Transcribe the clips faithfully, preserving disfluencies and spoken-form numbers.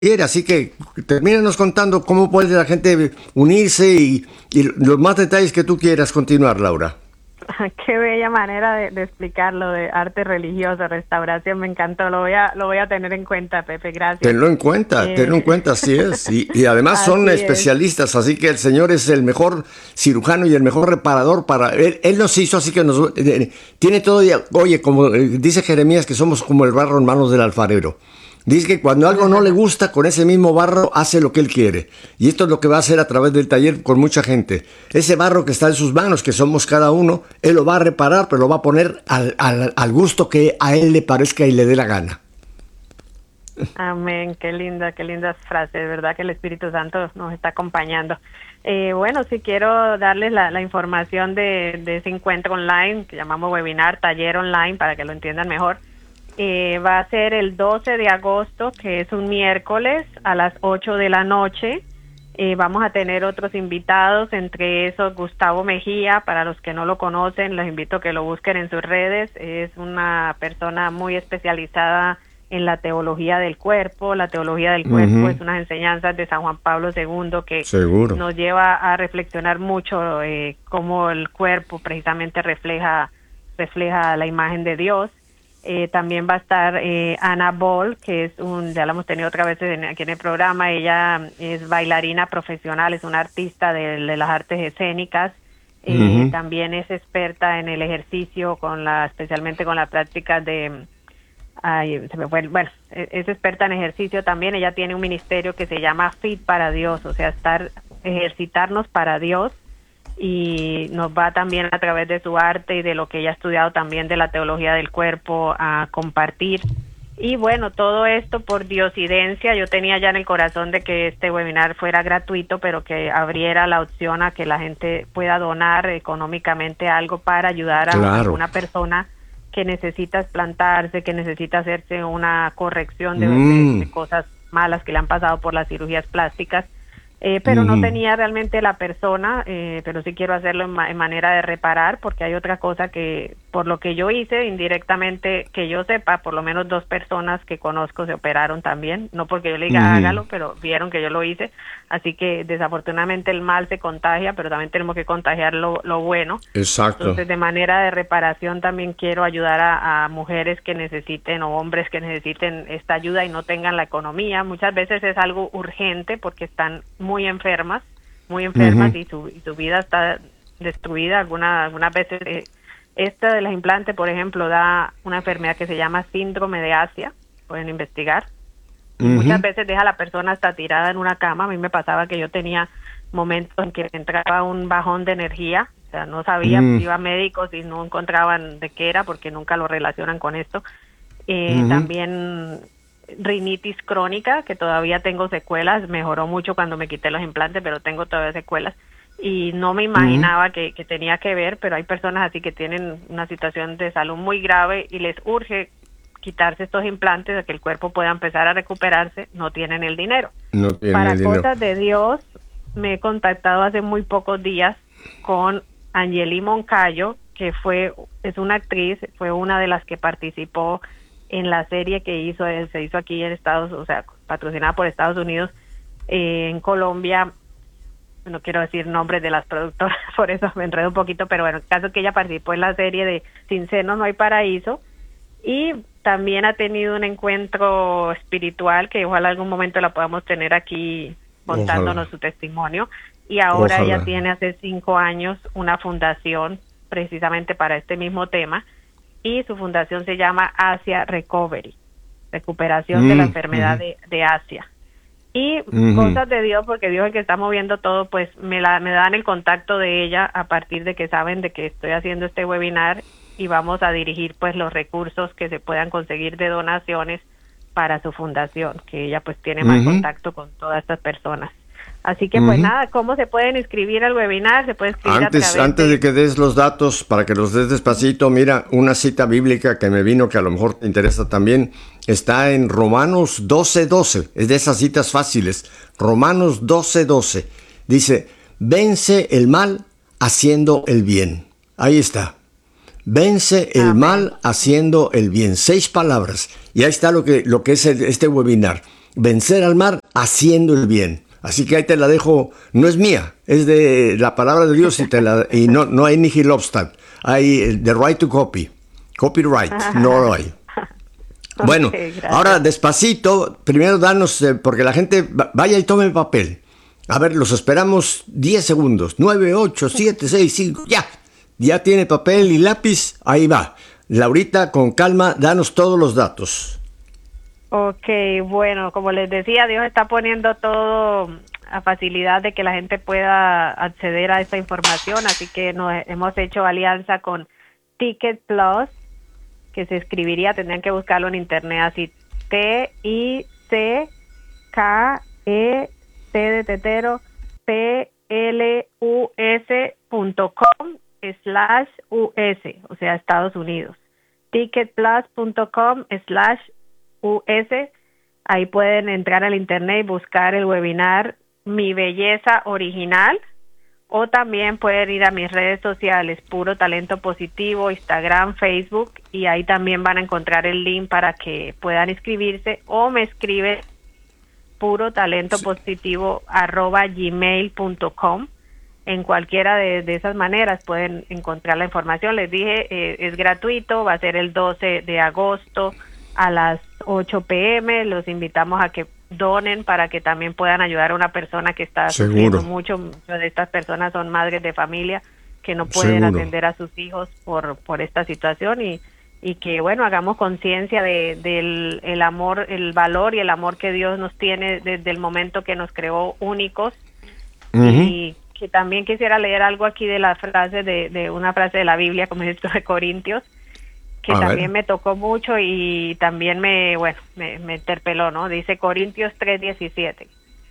taller, así que termínanos contando cómo puede la gente unirse y, y los más detalles que tú quieras continuar, Laura. Qué bella manera de, de explicarlo, de arte religioso, restauración, me encantó, lo voy a, lo voy a tener en cuenta, Pepe, gracias. Tenlo en cuenta, tenlo en Eh, cuenta, así es. Y, y además son así es. especialistas, así que el Señor es el mejor cirujano y el mejor reparador para... Él, él nos hizo, así que nos... Eh, tiene todo... Oye, como eh, dice Jeremías, que somos como el barro en manos del alfarero. Dice que cuando algo no le gusta, con ese mismo barro hace lo que él quiere. Y esto es lo que va a hacer a través del taller con mucha gente. Ese barro que está en sus manos, que somos cada uno, él lo va a reparar, pero lo va a poner al, al, al gusto que a él le parezca y le dé la gana. Amén, qué linda, qué lindas frases, de verdad que el Espíritu Santo nos está acompañando. Eh, bueno, sí quiero darles la, la información de, de ese encuentro online, que llamamos webinar, taller online, para que lo entiendan mejor. Eh, va a ser el doce de agosto, que es un miércoles, a las ocho de la noche. Eh, vamos a tener otros invitados, entre esos Gustavo Mejía. Para los que no lo conocen, los invito a que lo busquen en sus redes. Es una persona muy especializada en la teología del cuerpo. La teología del cuerpo uh-huh. es unas enseñanzas de San Juan Pablo segundo que Seguro. nos lleva a reflexionar mucho eh, cómo el cuerpo precisamente refleja, refleja la imagen de Dios. Eh, también va a estar eh, Ana Ball, que es un, ya la hemos tenido otra vez en, aquí en el programa. Ella es bailarina profesional, es una artista de, de las artes escénicas. Eh, uh-huh. También es experta en el ejercicio, con la, especialmente con la práctica de, ay, se me fue, bueno, es experta en ejercicio también. Ella tiene un ministerio que se llama Fit para Dios, o sea, estar, ejercitarnos para Dios. Y nos va también a través de su arte y de lo que ella ha estudiado también de la teología del cuerpo a compartir. Y bueno, todo esto por diosidencia. Yo tenía ya en el corazón de que este webinar fuera gratuito, pero que abriera la opción a que la gente pueda donar económicamente algo para ayudar a claro. alguna persona que necesita explantarse, que necesita hacerse una corrección de, mm. de, de cosas malas que le han pasado por las cirugías plásticas. Eh, pero uh-huh. no tenía realmente la persona, eh, pero sí quiero hacerlo en, ma- en manera de reparar, porque hay otra cosa que, por lo que yo hice, indirectamente, que yo sepa, por lo menos dos personas que conozco se operaron también, no porque yo le diga uh-huh. hágalo, pero vieron que yo lo hice, así que desafortunadamente el mal se contagia, pero también tenemos que contagiar lo, lo bueno. Exacto. Entonces, de manera de reparación también quiero ayudar a, a mujeres que necesiten o hombres que necesiten esta ayuda y no tengan la economía. Muchas veces es algo urgente porque están muy enfermas, muy enfermas uh-huh. y, su, y su vida está destruida. Alguna, algunas veces, eh, esta de los implantes, por ejemplo, da una enfermedad que se llama síndrome de Asia, pueden investigar. Uh-huh. Muchas veces deja a la persona hasta tirada en una cama. A mí me pasaba que yo tenía momentos en que entraba un bajón de energía, o sea, no sabía, uh-huh. iba a médicos y no encontraban de qué era porque nunca lo relacionan con esto. Eh, uh-huh. También rinitis crónica, que todavía tengo secuelas, mejoró mucho cuando me quité los implantes, pero tengo todavía secuelas y no me imaginaba uh-huh. que, que tenía que ver, pero hay personas así que tienen una situación de salud muy grave y les urge quitarse estos implantes, de que el cuerpo pueda empezar a recuperarse, no tienen el dinero. No tienen Para el dinero. cosas de Dios, me he contactado hace muy pocos días con Angeli Moncayo, que fue es una actriz, fue una de las que participó en la serie que hizo, se hizo aquí en Estados, o sea, patrocinada por Estados Unidos, eh, en Colombia. No quiero decir nombres de las productoras, por eso me enredo un poquito, pero bueno, el caso es que ella participó en la serie de Sin Senos No Hay Paraíso, y también ha tenido un encuentro espiritual que ojalá algún momento la podamos tener aquí contándonos ojalá. Su testimonio, y ahora ojalá. Ella tiene hace cinco años una fundación precisamente para este mismo tema, y su fundación se llama Asia Recovery, recuperación mm, de la enfermedad uh-huh. de, de Asia. Y uh-huh. cosas de Dios, porque Dios es el que está moviendo todo, pues me, la, me dan el contacto de ella a partir de que saben de que estoy haciendo este webinar, y vamos a dirigir pues los recursos que se puedan conseguir de donaciones para su fundación, que ella pues tiene uh-huh. más contacto con todas estas personas. Así que uh-huh. pues nada, ¿cómo se pueden inscribir al webinar? Se puede inscribir antes, a través antes de... de que des los datos, para que los des despacito, mira, una cita bíblica que me vino, que a lo mejor te interesa también, está en Romanos doce doce, es de esas citas fáciles. Romanos doce doce, dice, vence el mal haciendo el bien. Ahí está. Vence el Amén. Mal haciendo el bien. Seis palabras. Y ahí está lo que, lo que es el, este webinar. vencer al mar haciendo el bien. Así que ahí te la dejo, no es mía, es de la palabra de Dios y, te la, y no, no hay nihil obstat, hay the right to copy, copyright, no lo hay. Bueno, okay, ahora despacito, primero danos, eh, porque la gente vaya y tome papel. A ver, los esperamos diez segundos, nueve, ocho, siete, seis, cinco, ya, ya tiene papel y lápiz, ahí va. Laurita, con calma, danos todos los datos. Ok, bueno, como les decía, Dios está poniendo todo a facilidad de que la gente pueda acceder a esta información, así que nos hemos hecho alianza con Ticket Plus, que se escribiría, tendrían que buscarlo en internet así, T I C K E T de tetero, P L U S punto com slash U S, o sea, Estados Unidos. ticketplus punto com slash U S, ahí pueden entrar al internet y buscar el webinar Mi Belleza Original, o también pueden ir a mis redes sociales, Puro Talento Positivo, Instagram, Facebook, y ahí también van a encontrar el link para que puedan inscribirse, o me escriben puro talento positivo arroba gmail punto com. En cualquiera de, de esas maneras pueden encontrar la información. Les dije, eh, es gratuito, va a ser el doce de agosto a las ocho pe eme. Los invitamos a que donen para que también puedan ayudar a una persona que está Seguro. sufriendo mucho. Muchas de estas personas son madres de familia que no pueden Seguro. atender a sus hijos por, por esta situación, y, y que, bueno, hagamos conciencia de, del el amor, el valor y el amor que Dios nos tiene desde el momento que nos creó únicos. Uh-huh. Y que también quisiera leer algo aquí de la frase, de, de una frase de la Biblia, como es esto de Corintios, que a también ver. me tocó mucho y también me, bueno, me, me interpeló, ¿no? Dice Corintios tres diecisiete.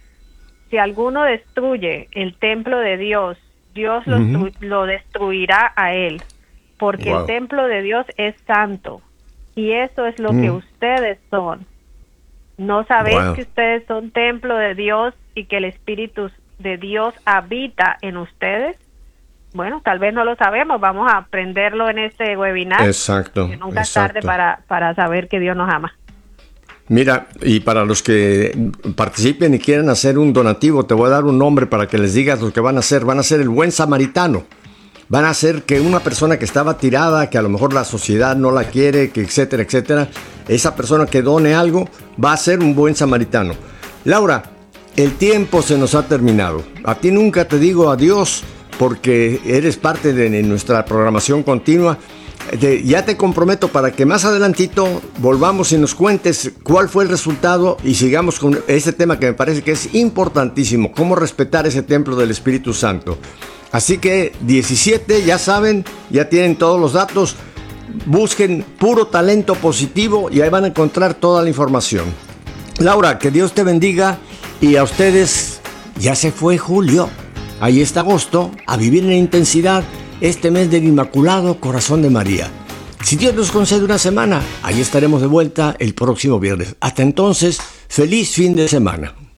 Si alguno destruye el templo de Dios, Dios lo, uh-huh. lo destruirá a él, porque wow. el templo de Dios es santo, y eso es lo uh-huh. que ustedes son. ¿No sabéis wow. que ustedes son templo de Dios y que el Espíritu de Dios habita en ustedes? Bueno, tal vez no lo sabemos, vamos a aprenderlo en este webinar. Exacto. Que nunca exacto. es tarde para, para saber que Dios nos ama. Mira, y para los que participen y quieran hacer un donativo, te voy a dar un nombre para que les digas lo que van a hacer. Van a ser el buen samaritano. Van a hacer que una persona que estaba tirada, que a lo mejor la sociedad no la quiere, que etcétera, etcétera, esa persona que done algo va a ser un buen samaritano. Laura, el tiempo se nos ha terminado. A ti nunca te digo adiós porque eres parte de nuestra programación continua. De, ya te comprometo para que más adelantito volvamos y nos cuentes cuál fue el resultado y sigamos con este tema que me parece que es importantísimo, cómo respetar ese templo del Espíritu Santo. Así que diecisiete, ya saben, ya tienen todos los datos, busquen Puro Talento Positivo y ahí van a encontrar toda la información. Laura, que Dios te bendiga, y a ustedes ya se fue julio, ahí está agosto, a vivir en intensidad este mes del Inmaculado Corazón de María. Si Dios nos concede una semana, ahí estaremos de vuelta el próximo viernes. Hasta entonces, feliz fin de semana.